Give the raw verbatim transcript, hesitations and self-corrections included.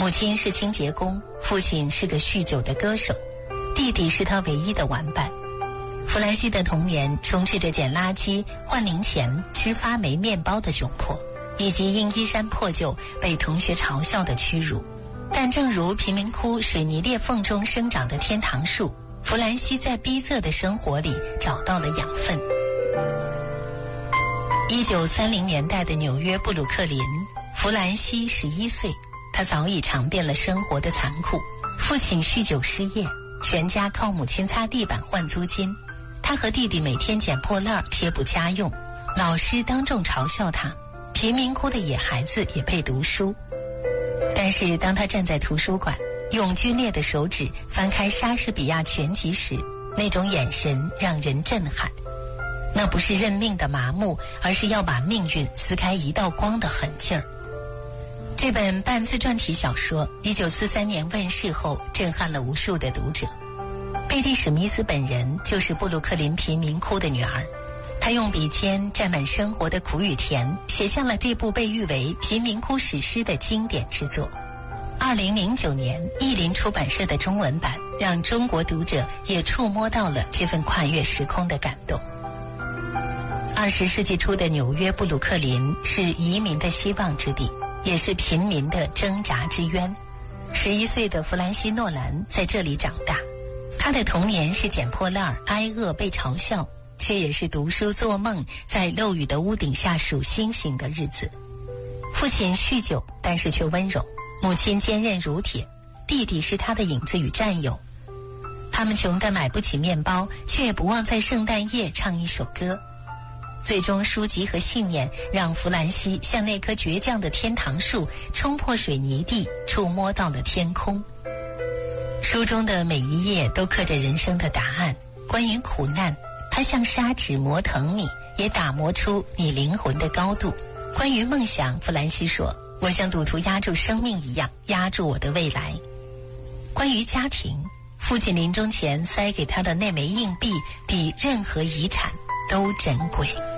母亲是清洁工，父亲是个酗酒的歌手，弟弟是他唯一的玩伴。弗兰西的童年充斥着捡垃圾、换零钱、吃发霉面包的窘迫，以及因衣衫破旧被同学嘲笑的屈辱。但正如贫民窟水泥裂缝中生长的天堂树，弗兰西在逼仄的生活里找到了养分。一九三零年代的纽约布鲁克林，弗兰西十一岁，他早已尝遍了生活的残酷。父亲酗酒失业，全家靠母亲擦地板换租金。他和弟弟每天捡破烂贴补家用，老师当众嘲笑他，贫民窟的野孩子也配读书。但是当他站在图书馆，用皲裂的手指翻开莎士比亚全集时，那种眼神让人震撼。那不是认命的麻木，而是要把命运撕开一道光的狠劲儿。这本半自传体小说一九四三年问世后，震撼了无数的读者。贝蒂·史密斯本人就是布鲁克林贫民窟的女儿，她用笔尖蘸满生活的苦与甜，写下了这部被誉为贫民窟史诗的经典之作。二零零九年，译林出版社的中文版让中国读者也触摸到了这份跨越时空的感动。二十世纪初的纽约布鲁克林是移民的希望之地，也是贫民的挣扎之渊。十一岁的弗兰西·诺兰在这里长大，他的童年是捡破烂、挨饿、被嘲笑，却也是读书做梦，在漏雨的屋顶下数星星的日子。父亲酗酒，但是却温柔；母亲坚韧如铁，弟弟是他的影子与战友。他们穷得买不起面包，却也不忘在圣诞夜唱一首歌。最终书籍和信念让弗兰西像那棵倔强的天堂树，冲破水泥地，触摸到了天空。书中的每一页都刻着人生的答案，关于苦难，它像砂纸磨疼你，也打磨出你灵魂的高度。关于梦想，弗兰西说，我像赌徒压住生命一样压住我的未来。关于家庭，父亲临终前塞给他的那枚硬币比任何遗产都珍贵。